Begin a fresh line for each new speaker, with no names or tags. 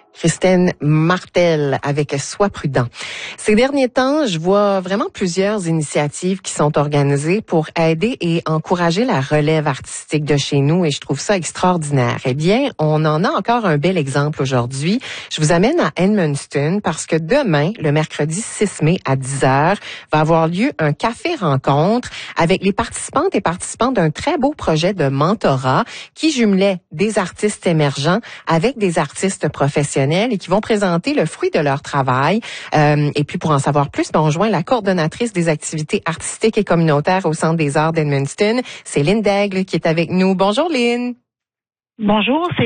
Christine Martel avec Sois prudent. Ces derniers temps, je vois vraiment plusieurs initiatives qui sont organisées pour aider et encourager la relève artistique de chez nous et je trouve ça extraordinaire. Eh bien, on en a encore un bel exemple aujourd'hui. Je vous amène à Edmundston parce que demain, le mercredi 6 mai à 10h, va avoir lieu un café rencontre avec les participantes et participants d'un très beau projet de mentorat qui jumelait des artistes émergents avec des artistes professionnels et qui vont présenter le fruit de leur travail. Et puis, pour en savoir plus, on rejoint la coordonnatrice des activités artistiques et communautaires au Centre des arts d'Edmundston, c'est Lynn Daigle qui est avec nous. Bonjour, Lynn.
Bonjour, c'est